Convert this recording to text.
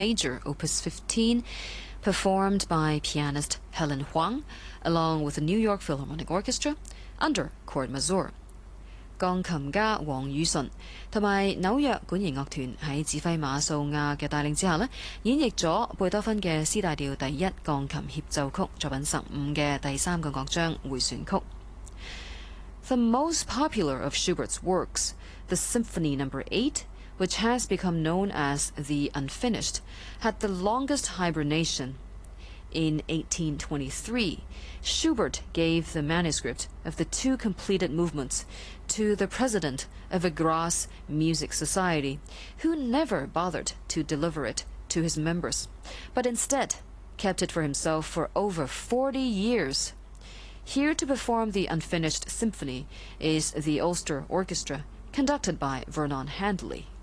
Major, Opus 15, performed by pianist Helen Huang, along with the New York Philharmonic Orchestra, under chord major。鋼琴家黃宇純同埋紐約管弦樂團喺指揮馬素亞嘅帶領之下呢，演繹咗貝多芬嘅 C 大調第一鋼琴協奏曲作品15嘅第3個樂章迴旋曲。The most popular of Schubert's works, the Symphony No. 8, which has become known as the Unfinished, had the longest hibernation. In 1823, Schubert gave the manuscript of the 2 completed movements to the president of a Graz Music Society, who never bothered to deliver it to his members, but instead kept it for himself for over 40 years. Here to perform the Unfinished Symphony is the Ulster Orchestra, conducted by Vernon Handley.